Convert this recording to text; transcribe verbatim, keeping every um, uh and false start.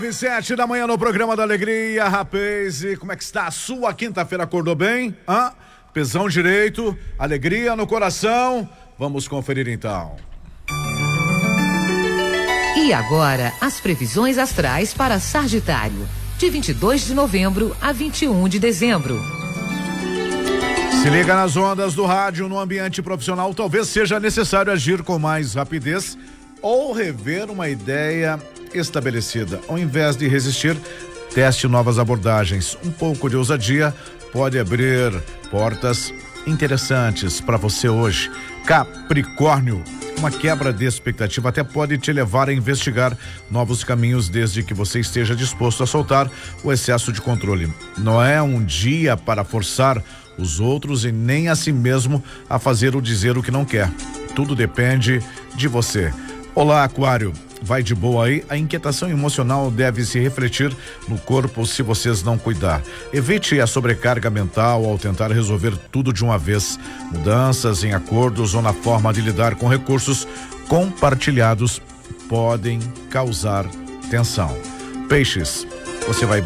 Sete da manhã no programa da Alegria, rapaz. E como é que está a sua quinta-feira? Acordou bem? Hã? Pesão direito, alegria no coração. Vamos conferir então. E agora, as previsões astrais para Sagitário, de vinte e dois de novembro a vinte e um de dezembro. Se liga nas ondas do rádio. No ambiente profissional, talvez seja necessário agir com mais rapidez ou rever uma ideia estabelecida. Ao invés de resistir, teste novas abordagens. Um pouco de ousadia pode abrir portas interessantes para você hoje. Capricórnio, uma quebra de expectativa até pode te levar a investigar novos caminhos, desde que você esteja disposto a soltar o excesso de controle. Não é um dia para forçar os outros e nem a si mesmo a fazer ou dizer o que não quer. Tudo depende de você. Olá, Aquário. Vai de boa aí, a inquietação emocional deve se refletir no corpo se vocês não cuidar. Evite a sobrecarga mental ao tentar resolver tudo de uma vez. Mudanças em acordos ou na forma de lidar com recursos compartilhados podem causar tensão. Peixes, você vai